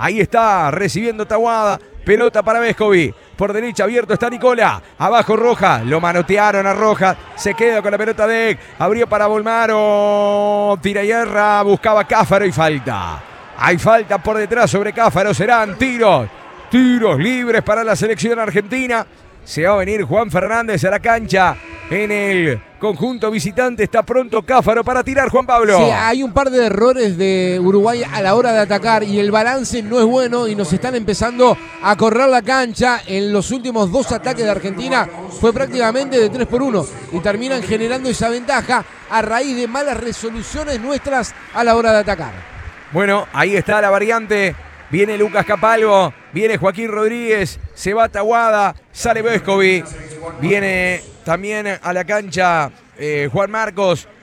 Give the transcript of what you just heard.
Ahí está recibiendo Taboada. Pelota para Vescovi. Por derecha abierto está Nicola. Abajo Rojas. Lo manotearon a Rojas. Se queda con la pelota de Ek. Abrió para Bolmaro. Tira y erra. Buscaba Cáfaro y falta. Hay falta por detrás sobre Cáfaro. Serán tiros. Tiros libres para la selección argentina. Se va a venir Juan Fernández a la cancha en el conjunto visitante. Está pronto Cáfaro para tirar, Juan Pablo. Sí, hay un par de errores de Uruguay a la hora de atacar y el balance no es bueno y nos están empezando a correr la cancha. En los últimos 2 ataques de Argentina fue prácticamente de 3-1 y terminan generando esa ventaja a raíz de malas resoluciones nuestras a la hora de atacar. Bueno, ahí está la variante. Viene Lucas Capalvo, viene Joaquín Rodríguez, se va Taboada, sale Vescovi, viene también a la cancha Juan Marcos,